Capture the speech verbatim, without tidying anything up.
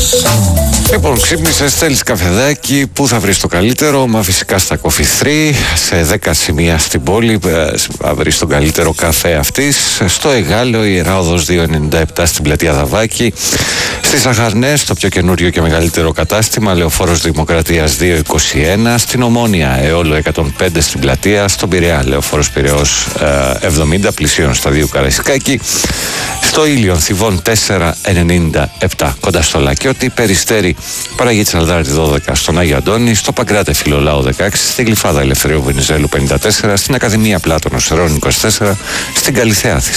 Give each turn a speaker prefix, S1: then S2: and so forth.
S1: Λοιπόν, ξύπνησες, θέλεις καφεδάκι, πού θα βρεις το καλύτερο? Μα φυσικά στα Coffee θρι, σε δέκα σημεία στην πόλη θα βρεις τον καλύτερο καφέ αυτής. Στο Εγάλεο, Ιερά Οδός δύο ενενήντα επτά στην πλατεία Δαβάκη. Στις Αχαρνές, το πιο καινούριο και μεγαλύτερο κατάστημα, Λεωφόρος Δημοκρατίας δύο είκοσι ένα. Στην Ομόνια, Αιώλο εκατόν πέντε στην πλατεία. Στον Πειραιά, Λεωφόρος Πειραιώς εβδομήντα, πλησίων στα δύο Καραϊσκάκη. Στο Ήλιον, Θηβών τέσσερα ενενήντα επτά, κοντά στο Λακιώτη. Περιστέρι, Παραγή Τσαλδάρη δώδεκα στον Άγιο Αντώνη. Στο Παγκράτε Φιλολάου δεκαέξι. Στη Γλυφάδα Ελευθερίου Βενιζέλου πενήντα τέσσερα. Στην Ακαδημία Πλάτωνος Ρών είκοσι τέσσερα. Στην Καλυθέα